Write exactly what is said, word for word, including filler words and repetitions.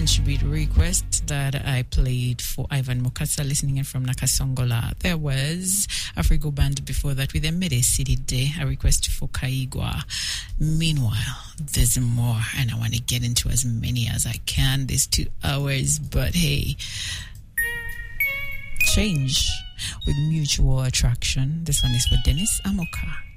lunch beat request that I played for Ivan Mukasa, listening in from Nakasongola. There was Afrigo Band before that with a Mede City Day, a request for Kaigwa. Meanwhile, there's more, and I want to get into as many as I can these two hours, but hey, change with mutual attraction. This one is for Dennis Amoka.